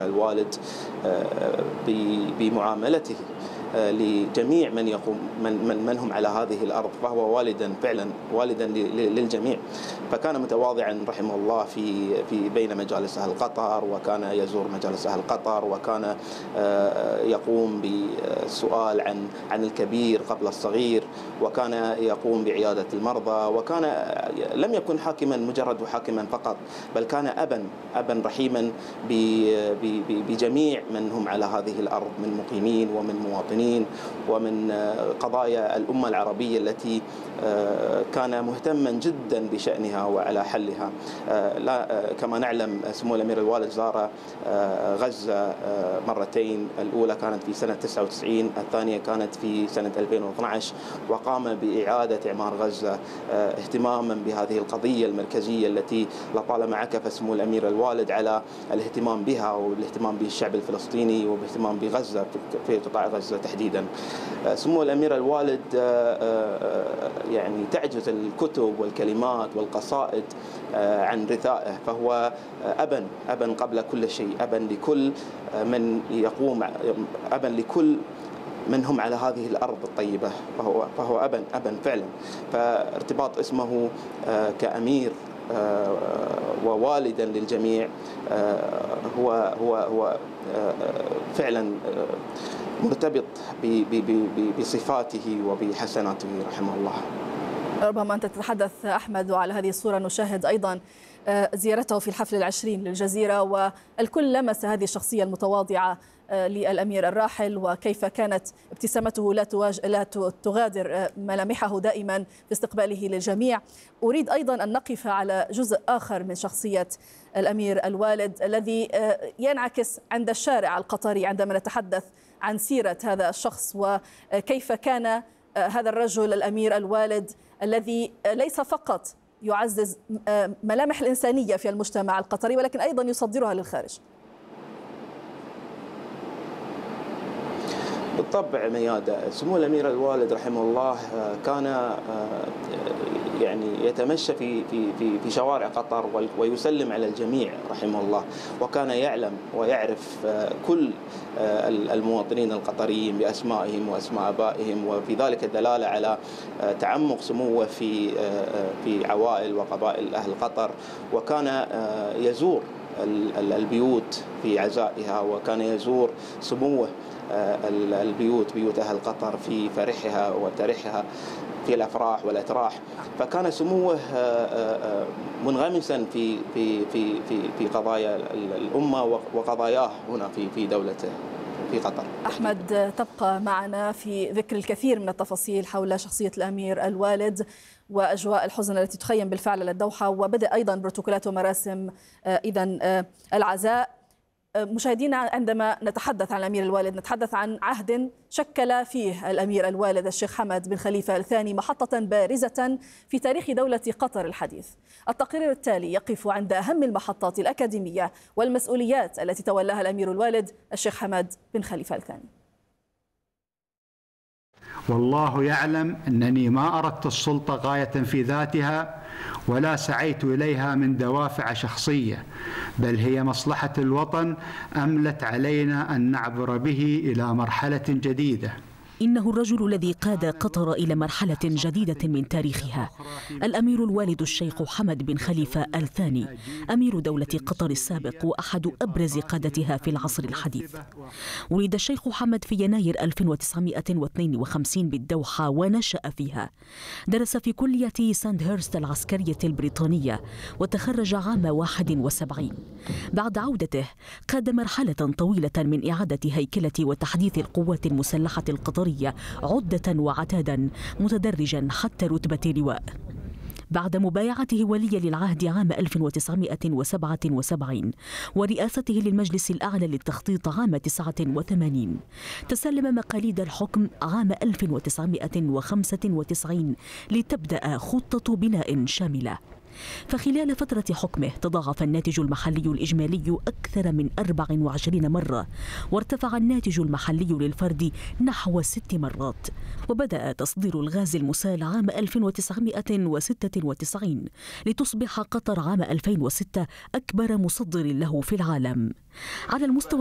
الوالد بمعاملته لجميع من يقوم من هم على هذه الأرض، فهو والدا فعلا، والدا للجميع. فكان متواضعا رحمه الله في بين مجالس أهل قطر، وكان يزور مجالس أهل قطر، وكان يقوم بالسؤال عن الكبير قبل الصغير، وكان يقوم بعيادة المرضى، وكان لم يكن حاكما مجرد حاكما فقط، بل كان أبا رحيما بجميع من هم على هذه الأرض من مقيمين ومن مواطنين ومن قضايا الأمة العربية التي كان مهتما جدا بشأنها وعلى حلها. كما نعلم سمو الأمير الوالد زار غزة مرتين، الأولى كانت في سنة 99، الثانية كانت في سنة 2012، وقام بإعادة إعمار غزة اهتماما بهذه القضية المركزية التي لطالما عكف سمو الأمير الوالد على الاهتمام بها والاهتمام بالشعب الفلسطيني والاهتمام بغزة في قطاع غزة تحديدا. سمو الأمير الوالد يعني تعجز الكتب والكلمات والقصائد عن رثائه، فهو أبا قبل كل شيء، أبا لكل من يقوم، أبا لكل من هم على هذه الأرض الطيبة، فهو أبا فعلا. فارتباط اسمه كأمير ووالدا للجميع هو فعلا مرتبط بصفاته وبحسناته رحمه الله. ربما أنت تتحدث أحمد، وعلى هذه الصورة نشاهد أيضا زيارته في الحفل العشرين للجزيرة، والكل لمس هذه الشخصية المتواضعة للأمير الراحل، وكيف كانت ابتسامته لا تغادر ملامحه دائما في استقباله للجميع. أريد أيضا أن نقف على جزء آخر من شخصية الأمير الوالد الذي ينعكس عند الشارع القطري عندما نتحدث عن سيرة هذا الشخص، وكيف كان هذا الرجل الأمير الوالد الذي ليس فقط يعزز ملامح الإنسانية في المجتمع القطري، ولكن أيضا يصدرها للخارج. بالطبع ميادة، سمو الأمير الوالد رحمه الله كان يعني يتمشى في شوارع قطر ويسلم على الجميع رحمه الله، وكان يعلم ويعرف كل المواطنين القطريين بأسمائهم وأسماء آبائهم، وفي ذلك الدلالة على تعمق سموه في عوائل وقبائل أهل قطر، وكان يزور البيوت في عزائها، وكان يزور سموه بيوت أهل قطر في فرحها وترحها في الأفراح والأتراح. فكان سموه منغمسا في قضايا الأمة وقضاياه هنا في دولته في قطر. أحمد، تبقى معنا في ذكر الكثير من التفاصيل حول شخصية الأمير الوالد وأجواء الحزن التي تخيم بالفعل على الدوحة، وبدأ أيضا بروتوكولات ومراسم العزاء. مشاهدينا، عندما نتحدث عن الأمير الوالد نتحدث عن عهد شكل فيه الأمير الوالد الشيخ حمد بن خليفة الثاني محطة بارزة في تاريخ دولة قطر الحديث. التقرير التالي يقف عند أهم المحطات الأكاديمية والمسؤوليات التي تولاها الأمير الوالد الشيخ حمد بن خليفة الثاني. والله يعلم أنني ما أردت السلطة غاية في ذاتها، ولا سعيت إليها من دوافع شخصية، بل هي مصلحة الوطن أملت علينا أن نعبر به إلى مرحلة جديدة. إنه الرجل الذي قاد قطر إلى مرحلة جديدة من تاريخها، الأمير الوالد الشيخ حمد بن خليفة الثاني، أمير دولة قطر السابق وأحد أبرز قادتها في العصر الحديث. ولد الشيخ حمد في يناير 1952 بالدوحة ونشأ فيها. درس في كلية ساندهيرست العسكرية البريطانية وتخرج عام 71. بعد عودته قاد مرحلة طويلة من إعادة هيكلة وتحديث القوات المسلحة القطرية عدة وعتادا، متدرجا حتى رتبة لواء. بعد مبايعته وليا للعهد عام 1977 ورئاسته للمجلس الأعلى للتخطيط عام 89، تسلم مقاليد الحكم عام 1995 لتبدأ خطة بناء شاملة. فخلال فترة حكمه تضاعف الناتج المحلي الإجمالي أكثر من 24 مرة، وارتفع الناتج المحلي للفرد نحو 6 مرات. وبدأ تصدير الغاز المسال عام 1996 لتصبح قطر عام 2006 أكبر مصدر له في العالم. على المستوى